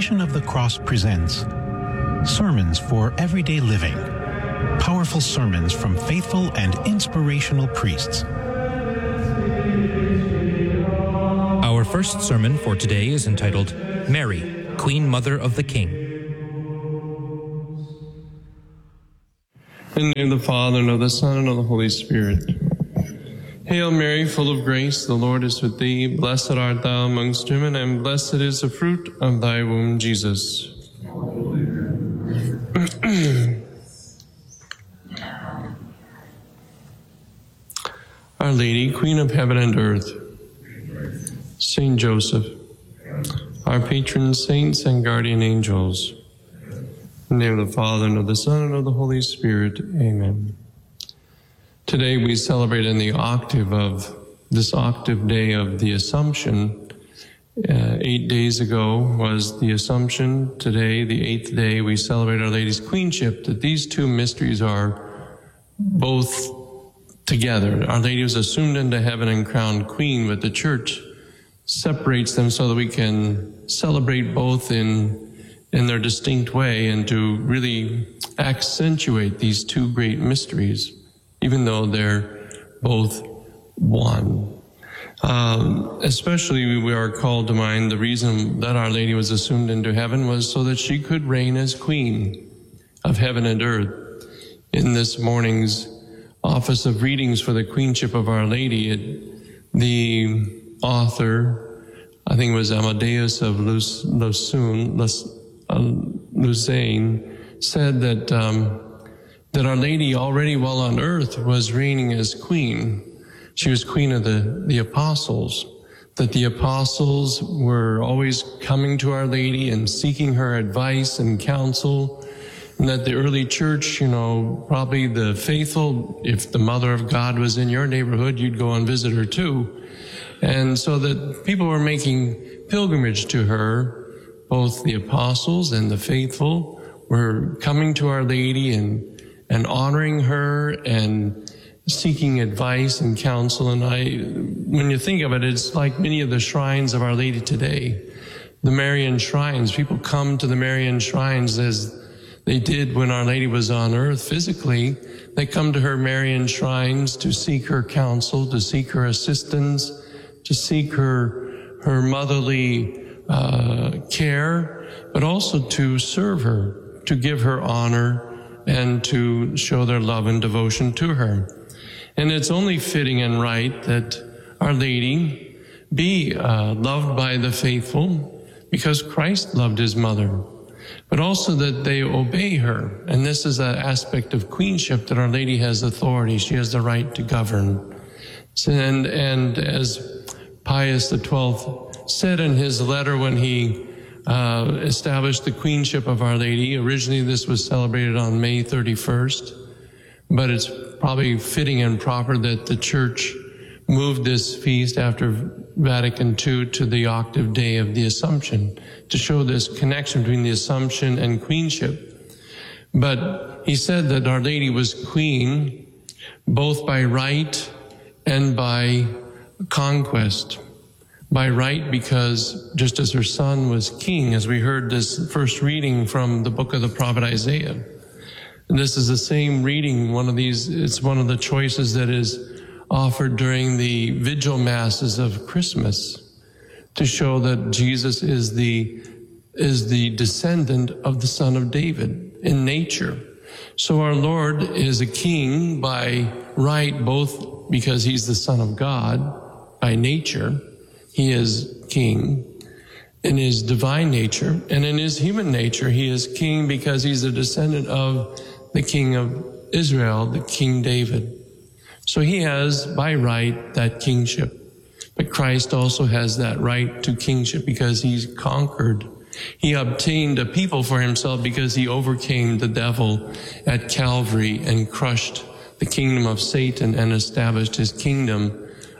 Passion of the Cross presents Sermons for Everyday Living. Powerful sermons from faithful and inspirational priests. Our first sermon for today is entitled, Mary, Queen Mother of the King. In the name of the Father, and of the Son, and of the Holy Spirit. Hail Mary, full of grace, the Lord is with thee. Blessed art thou amongst women, and blessed is the fruit of thy womb, Jesus. Our Lady, Queen of heaven and earth, Saint Joseph, our patron saints and guardian angels, in the name of the Father, and of the Son, and of the Holy Spirit. Amen. Today we celebrate in the octave of this octave day of the Assumption. 8 days ago was the Assumption. Today, the 8th day, we celebrate Our Lady's Queenship, that these two mysteries are both together. Our Lady was assumed into heaven and crowned Queen, but the Church separates them so that we can celebrate both in their distinct way and to really accentuate these two great mysteries, even though they're both one. Especially we are called to mind the reason that Our Lady was assumed into heaven was so that she could reign as Queen of heaven and earth. In this morning's office of readings for the Queenship of Our Lady, the author, I think it was Amadeus of Lausanne, said that Our Lady already while on earth was reigning as Queen. She was Queen of the Apostles, that the Apostles were always coming to Our Lady and seeking her advice and counsel, and that the early church, probably the faithful, if the Mother of God was in your neighborhood, you'd go and visit her too. And so that people were making pilgrimage to her, both the apostles and the faithful were coming to Our Lady and honoring her and seeking advice and counsel. And when you think of it, it's like many of the shrines of Our Lady today. The Marian shrines, people come to the Marian shrines as they did when Our Lady was on earth physically. They come to her Marian shrines to seek her counsel, to seek her assistance, to seek her motherly care, but also to serve her, to give her honor, and to show their love and devotion to her. And it's only fitting and right that Our Lady be loved by the faithful because Christ loved his mother, but also that they obey her. And this is an aspect of queenship, that Our Lady has authority. She has the right to govern. And as Pius XII said in his letter when he established the Queenship of Our Lady, originally this was celebrated on May 31st, but it's probably fitting and proper that the Church moved this feast after Vatican II to the octave day of the Assumption to show this connection between the Assumption and Queenship. But he said that Our Lady was Queen both by right and by conquest. By right, because just as her son was king, as we heard this first reading from the book of the prophet Isaiah. And this is the same reading, it's one of the choices that is offered during the vigil masses of Christmas to show that Jesus is the descendant of the Son of David in nature. So our Lord is a king by right, both because he's the Son of God by nature. He is king in his divine nature, and in his human nature, he is king because he's a descendant of the King of Israel, the King David. So he has, by right, that kingship. But Christ also has that right to kingship because he's conquered. He obtained a people for himself because he overcame the devil at Calvary and crushed the kingdom of Satan and established his kingdom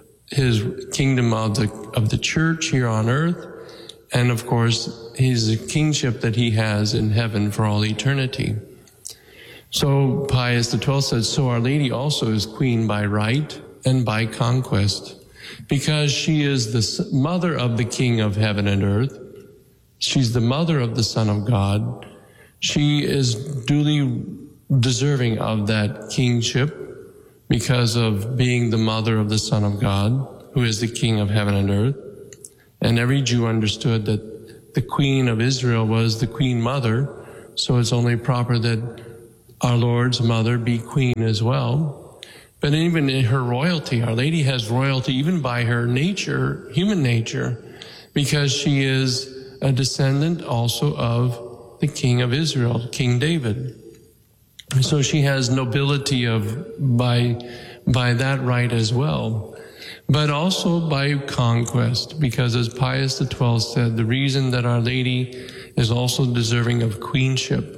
of the church here on earth, and of course his kingship that he has in heaven for all eternity. So Pius XII says, so Our Lady also is Queen by right and by conquest, because she is the mother of the King of heaven and earth, she's the mother of the Son of God. She is duly deserving of that kingship because of being the mother of the Son of God, who is the King of heaven and earth. And every Jew understood that the Queen of Israel was the Queen Mother, so it's only proper that our Lord's mother be queen as well. But even in her royalty, Our Lady has royalty even by her nature, human nature, because she is a descendant also of the King of Israel, King David. So she has nobility by that right as well, but also by conquest, because as Pius XII said, the reason that Our Lady is also deserving of queenship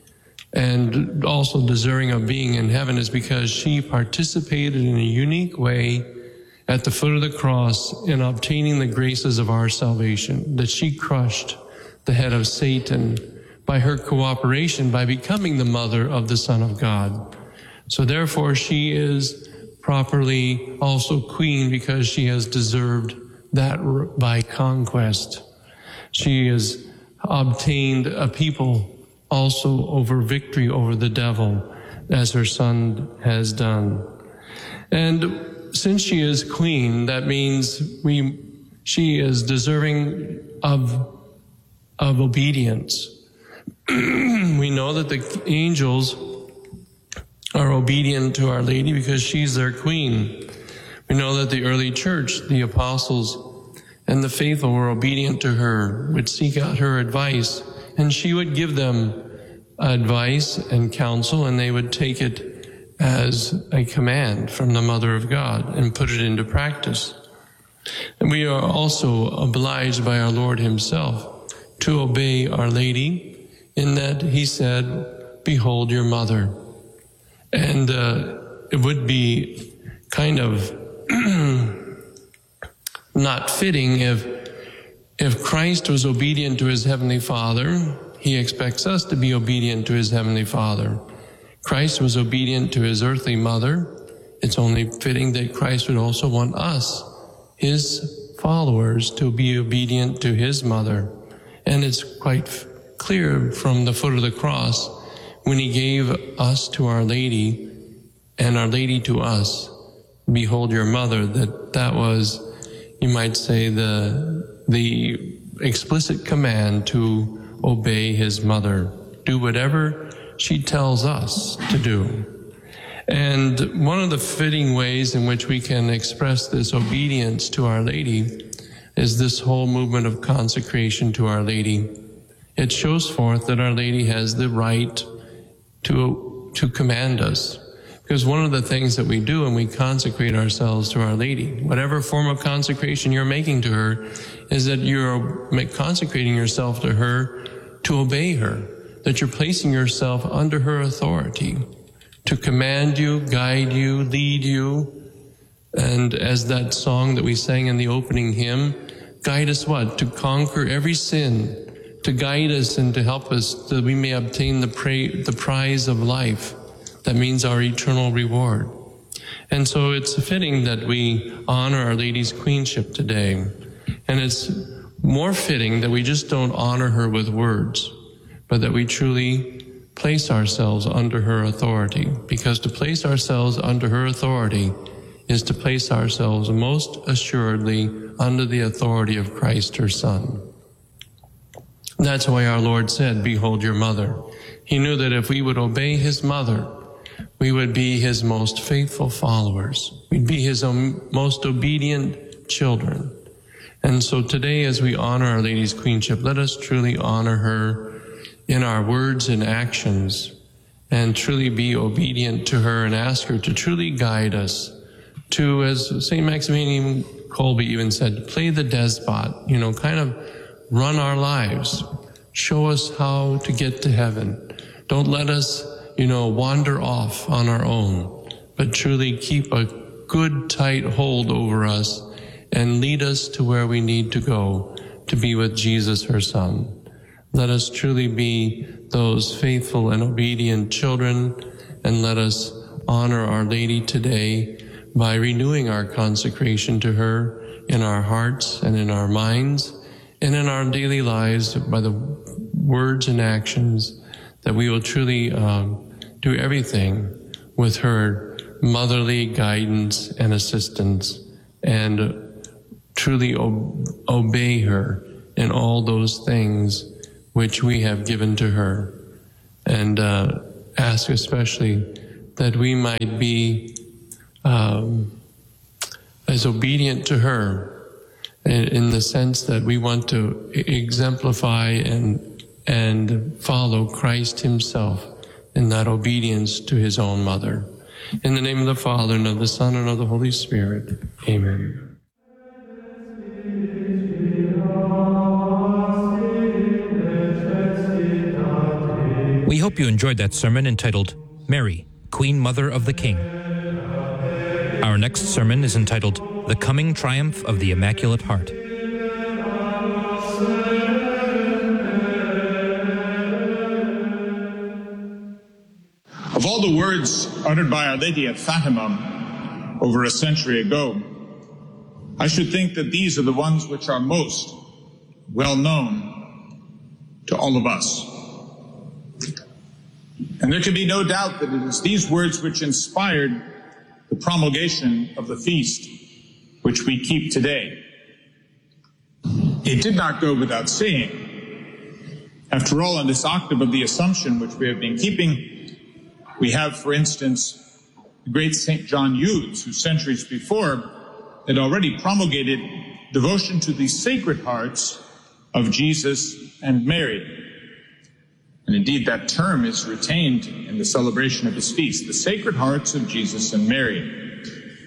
and also deserving of being in heaven is because she participated in a unique way at the foot of the cross in obtaining the graces of our salvation, that she crushed the head of Satan by her cooperation, by becoming the mother of the Son of God. So therefore she is properly also queen because she has deserved that by conquest. She has obtained a people also over victory over the devil, as her Son has done. And since she is queen, that means she is deserving of obedience. We know that the angels are obedient to Our Lady because she's their queen. We know that the early church, the apostles and the faithful, were obedient to her, would seek out her advice, and she would give them advice and counsel, and they would take it as a command from the Mother of God and put it into practice. And we are also obliged by our Lord himself to obey Our Lady, in that he said, "Behold your mother." And it would be kind of not fitting if Christ was obedient to his heavenly Father, he expects us to be obedient to his heavenly Father. Christ was obedient to his earthly mother. It's only fitting that Christ would also want us, his followers, to be obedient to his mother. And it's quite clear from the foot of the cross, when he gave us to Our Lady and Our Lady to us, "Behold your mother," that was, you might say, the explicit command to obey his mother, do whatever she tells us to do. And one of the fitting ways in which we can express this obedience to Our Lady is this whole movement of consecration to Our Lady. It shows forth that Our Lady has the right to command us. Because one of the things that we do when we consecrate ourselves to Our Lady, whatever form of consecration you're making to her, is that you're consecrating yourself to her to obey her, that you're placing yourself under her authority to command you, guide you, lead you. And as that song that we sang in the opening hymn, guide us what? To conquer every sin, to guide us and to help us that we may obtain the prize of life. That means our eternal reward. And so it's fitting that we honor Our Lady's queenship today. And it's more fitting that we just don't honor her with words, but that we truly place ourselves under her authority. Because to place ourselves under her authority is to place ourselves most assuredly under the authority of Christ, her Son. That's why our Lord said, "Behold your mother." He knew that if we would obey his mother, we would be his most faithful followers. We'd be his most obedient children. And so today, as we honor Our Lady's queenship, let us truly honor her in our words and actions, and truly be obedient to her and ask her to truly guide us to, as St. Maximilian Kolbe even said, play the despot, kind of run our lives. Show us how to get to heaven. Don't let us, wander off on our own, but truly keep a good, tight hold over us and lead us to where we need to go to be with Jesus, her Son. Let us truly be those faithful and obedient children, and let us honor Our Lady today by renewing our consecration to her in our hearts and in our minds, and in our daily lives by the words and actions, that we will truly do everything with her motherly guidance and assistance, and truly obey her in all those things which we have given to her, and ask especially that we might be as obedient to her in the sense that we want to exemplify and follow Christ himself in that obedience to his own mother. In the name of the Father, and of the Son, and of the Holy Spirit. Amen. We hope you enjoyed that sermon entitled, Mary, Queen Mother of the King. Our next sermon is entitled, The Coming Triumph of the Immaculate Heart. Of all the words uttered by Our Lady at Fatima over a century ago, I should think that these are the ones which are most well known to all of us. And there can be no doubt that it is these words which inspired the promulgation of the feast which we keep today. It did not go without saying. After all, on this octave of the Assumption which we have been keeping, we have, for instance, the great St. John Eudes, who centuries before had already promulgated devotion to the Sacred Hearts of Jesus and Mary. And indeed, that term is retained in the celebration of his feast, the Sacred Hearts of Jesus and Mary.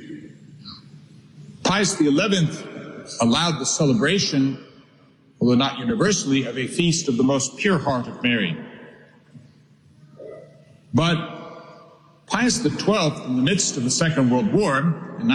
Pius XI allowed the celebration, although not universally, of a feast of the most pure heart of Mary. But Pius XII, in the midst of the Second World War, in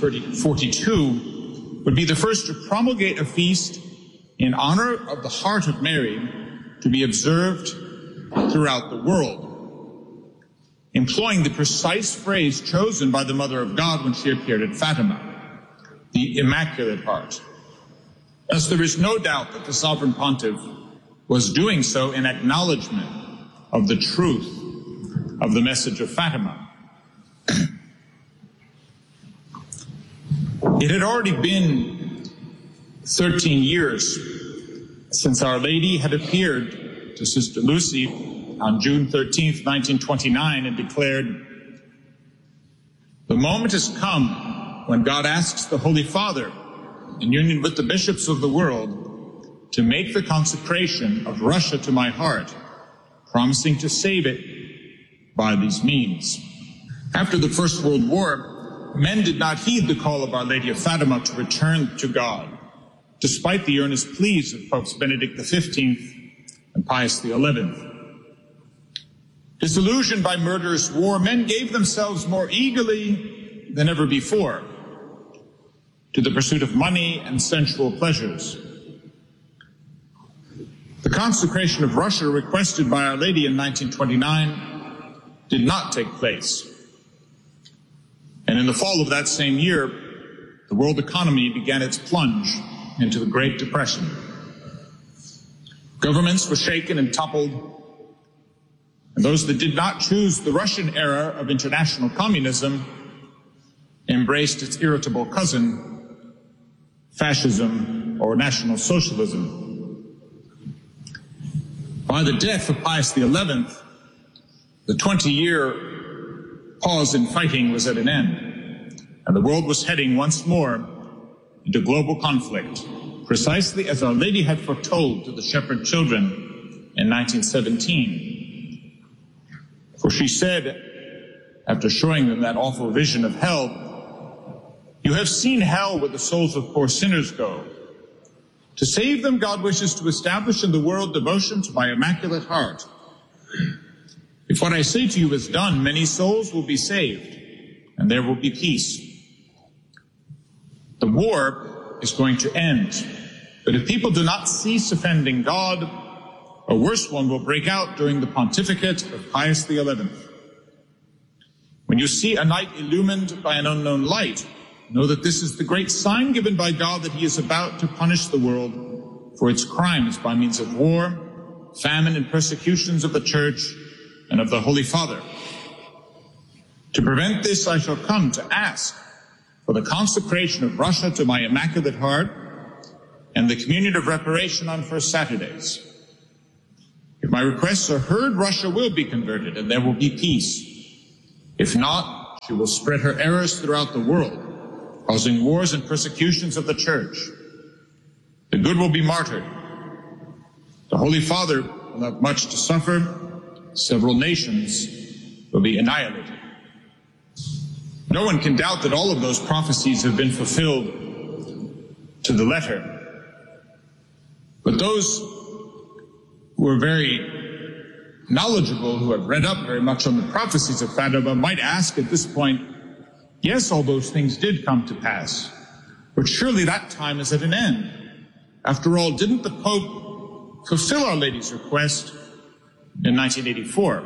1942, would be the first to promulgate a feast in honor of the Heart of Mary to be observed throughout the world, employing the precise phrase chosen by the Mother of God when she appeared at Fatima, the Immaculate Heart. Thus, there is no doubt that the Sovereign Pontiff was doing so in acknowledgement of the truth of the message of Fatima. It had already been 13 years since Our Lady had appeared to Sister Lucy on June 13th, 1929, and declared, "The moment has come when God asks the Holy Father, in union with the bishops of the world, to make the consecration of Russia to my heart, promising to save it by these means." After the First World War, men did not heed the call of Our Lady of Fatima to return to God, despite the earnest pleas of Popes Benedict XV and Pius XI. Disillusioned by murderous war, men gave themselves more eagerly than ever before to the pursuit of money and sensual pleasures. The consecration of Russia requested by Our Lady in 1929 did not take place. And in the fall of that same year, the world economy began its plunge into the Great Depression. Governments were shaken and toppled, and those that did not choose the Russian era of international communism embraced its irritable cousin, fascism or National Socialism. By the death of Pius XI, the 20-year pause in fighting was at an end, and the world was heading once more into global conflict, precisely as Our Lady had foretold to the shepherd children in 1917. For she said, after showing them that awful vision of hell, "You have seen hell where the souls of poor sinners go. To save them, God wishes to establish in the world devotion to my Immaculate Heart. If what I say to you is done, many souls will be saved, and there will be peace. The war is going to end, but if people do not cease offending God, a worse one will break out during the pontificate of Pius XI. When you see a night illumined by an unknown light, know that this is the great sign given by God that he is about to punish the world for its crimes by means of war, famine, and persecutions of the Church and of the Holy Father. To prevent this, I shall come to ask for the consecration of Russia to my Immaculate Heart and the communion of reparation on First Saturdays. If my requests are heard, Russia will be converted and there will be peace. If not, she will spread her errors throughout the world, causing wars and persecutions of the Church. The good will be martyred. The Holy Father will have much to suffer. Several nations will be annihilated. No one can doubt that all of those prophecies have been fulfilled to the letter. But those who are very knowledgeable, who have read up very much on the prophecies of Fatima, might ask at this point, yes, all those things did come to pass, but surely that time is at an end. After all, didn't the Pope fulfill Our Lady's request in 1984?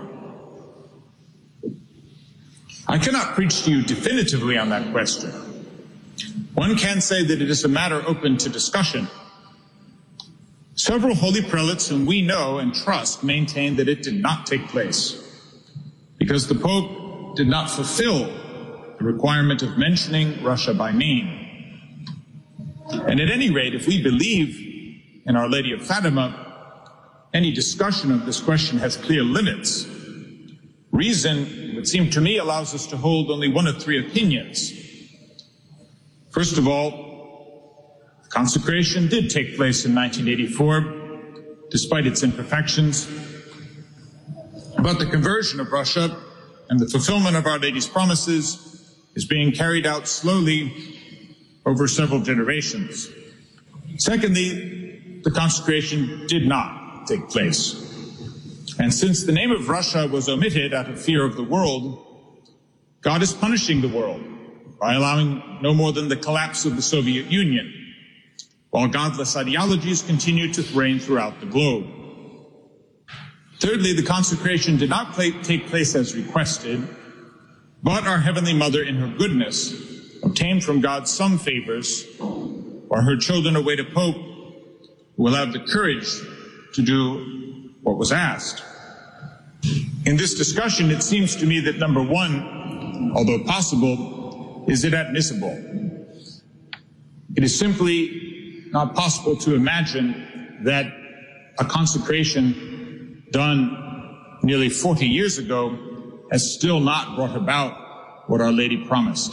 I cannot preach to you definitively on that question. One can say that it is a matter open to discussion. Several holy prelates whom we know and trust maintain that it did not take place because the Pope did not fulfill the requirement of mentioning Russia by name. And at any rate, if we believe in Our Lady of Fatima, any discussion of this question has clear limits. Reason, it would seem to me, allows us to hold only one of three opinions. First of all, consecration did take place in 1984, despite its imperfections. But the conversion of Russia and the fulfillment of Our Lady's promises is being carried out slowly over several generations. Secondly, the consecration did not take place. And since the name of Russia was omitted out of fear of the world, God is punishing the world by allowing no more than the collapse of the Soviet Union, while godless ideologies continue to reign throughout the globe. Thirdly, the consecration did not take place as requested, but our Heavenly Mother, in her goodness, obtained from God some favors, or her children await a Pope who will have the courage to do what was asked. In this discussion, it seems to me that number one, although possible, is inadmissible. It is simply not possible to imagine that a consecration done nearly 40 years ago has still not brought about what Our Lady promised.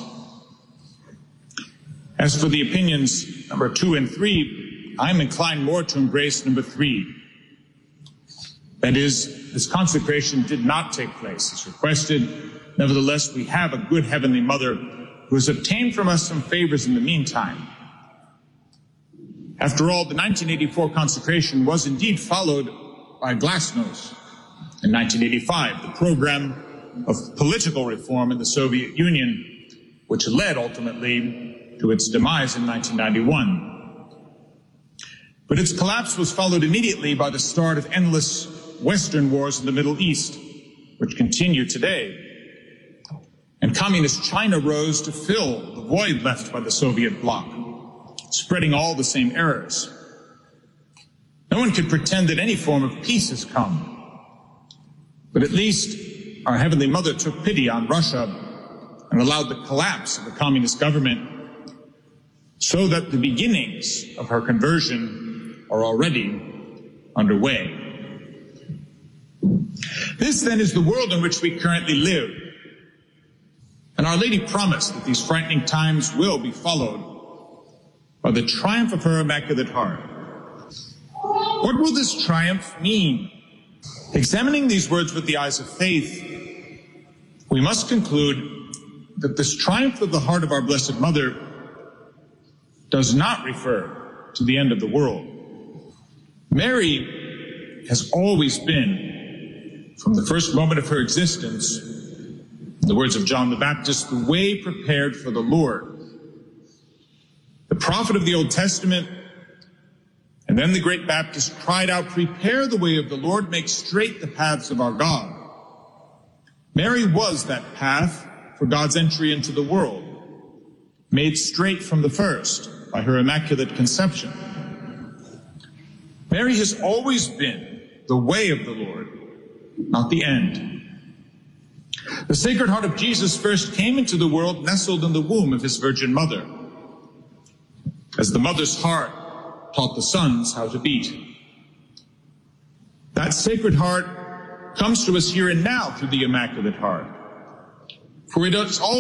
As for the opinions number 2 and 3, I am inclined more to embrace number 3. That is, this consecration did not take place as requested. Nevertheless, we have a good Heavenly Mother who has obtained from us some favors in the meantime. After all, the 1984 consecration was indeed followed by Glasnost in 1985, the program of political reform in the Soviet Union, which led ultimately to its demise in 1991. But its collapse was followed immediately by the start of endless Western wars in the Middle East, which continue today. And communist China rose to fill the void left by the Soviet bloc, spreading all the same errors. No one could pretend that any form of peace has come. But at least our Heavenly Mother took pity on Russia and allowed the collapse of the communist government so that the beginnings of her conversion are already underway. This, then, is the world in which we currently live. And Our Lady promised that these frightening times will be followed by the triumph of her Immaculate Heart. What will this triumph mean? Examining these words with the eyes of faith, we must conclude that this triumph of the heart of our Blessed Mother does not refer to the end of the world. Mary has always been, from the first moment of her existence, in the words of John the Baptist, the way prepared for the Lord. The prophet of the Old Testament and then the great Baptist cried out, "Prepare the way of the Lord, make straight the paths of our God." Mary was that path for God's entry into the world, made straight from the first by her Immaculate Conception. Mary has always been the way of the Lord, not the end. The Sacred Heart of Jesus first came into the world nestled in the womb of his Virgin Mother, as the mother's heart taught the sons how to beat. That Sacred Heart comes to us here and now through the Immaculate Heart, for it is all